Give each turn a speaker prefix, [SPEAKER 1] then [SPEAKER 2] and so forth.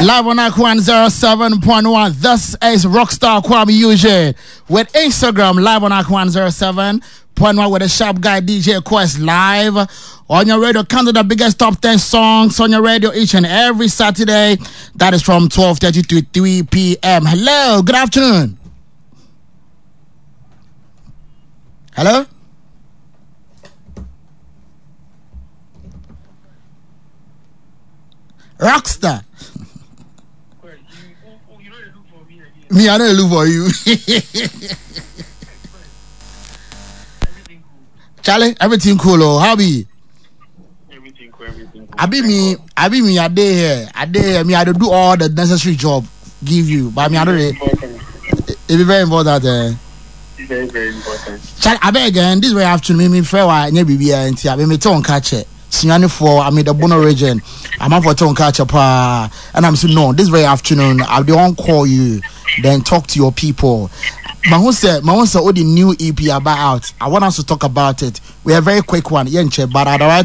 [SPEAKER 1] Live on Aquan 07.1. This is Rockstar Kwame Eugene with Instagram live on Aquan 07.1 with a sharp guy DJ Quest live on your radio. Count the biggest top 10 songs on your radio each and every Saturday. That is from 12:30 to 3 p.m. Hello, good afternoon. Hello? Rockstar. Me, I don't look for you. Charlie, everything cool. Oh, how be?
[SPEAKER 2] Everything cool.
[SPEAKER 1] I be me. I day here. Me, I do all the necessary job. Give you, but me, I don't. It be very important.
[SPEAKER 2] Very, very important.
[SPEAKER 1] Charlie, I beg again. This way afternoon, me fair. I never be here until I be me tongue catch it. Sinyani for I mean the Bono region. I'm out for tongue catch up. And I'm saying no. This very afternoon, I'll be on call you. Then talk to your people. Mahonsa, all the new EP about out. I want us to talk about it. We are very quick one, but otherwise.